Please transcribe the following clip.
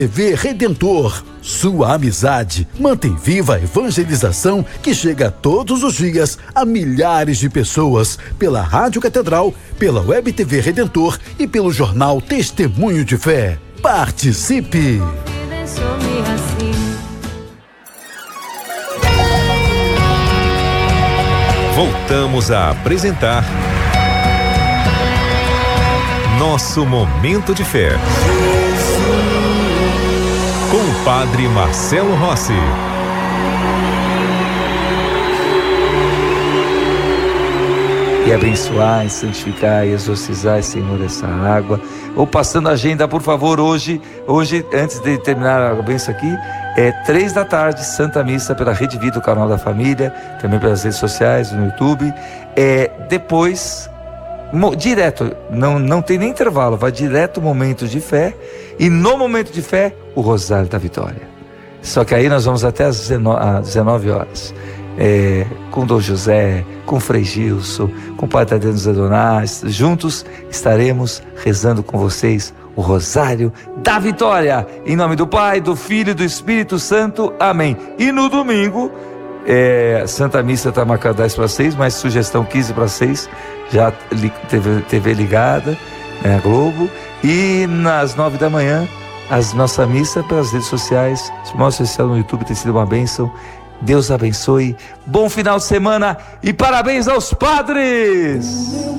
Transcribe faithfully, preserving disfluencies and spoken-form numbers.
T V Redentor, sua amizade mantém viva a evangelização que chega todos os dias a milhares de pessoas pela Rádio Catedral, pela Web T V Redentor e pelo jornal Testemunho de Fé. Participe! Voltamos a apresentar Nosso Momento de Fé, com o Padre Marcelo Rossi. E abençoar, e santificar, e exorcizar, Senhor, essa água. Ou passando a agenda, por favor, hoje, hoje, antes de terminar a benção aqui, é três da tarde, Santa Missa pela Rede Vida, o canal da família, também pelas redes sociais, no YouTube. É, depois, mo, direto, não, não tem nem intervalo, vai direto momento de fé, e no momento de fé, o Rosário da Vitória. Só que aí nós vamos até às dezenove horas. É, com Dom José, com Frei Gilson, com o Padre Tadeu Adonais, juntos estaremos rezando com vocês o Rosário da Vitória, em nome do Pai, do Filho e do Espírito Santo, amém. E no domingo, é, Santa Missa está marcada dez para seis, mas sugestão quinze para seis, já T V, T V ligada, é, a Globo, e nas nove da manhã, as nossa missa pelas redes sociais, o nosso social no YouTube tem sido uma bênção. Deus abençoe, bom final de semana e parabéns aos padres!